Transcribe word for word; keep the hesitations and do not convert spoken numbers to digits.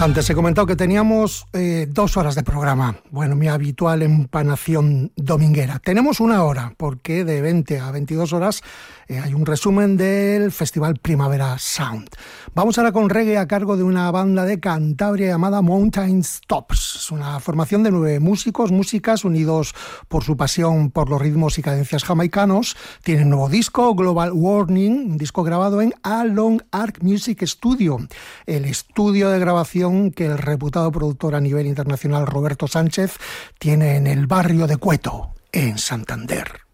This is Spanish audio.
Antes he comentado que teníamos eh, dos horas de programa. Bueno, mi habitual empanación dominguera. Tenemos una hora, porque de veinte a veintidós horas eh, hay un resumen del Festival Primavera Sound. Vamos ahora con reggae a cargo de una banda de Cantabria llamada Mountain Stops. Es una formación de nueve músicos, músicas unidos por su pasión por los ritmos y cadencias jamaicanos. Tienen un nuevo disco, Global Warning, un disco grabado en A Long Arc Music Studio, el estudio de grabación que el reputado productor a nivel internacional Roberto Sánchez tiene en el barrio de Cueto, en Santander.